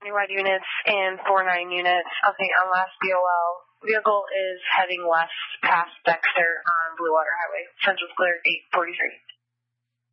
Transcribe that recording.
wide units and 49 units. Update on last BOL. Vehicle is heading west past Dexter on Blue Water Highway. Central's clear, 843.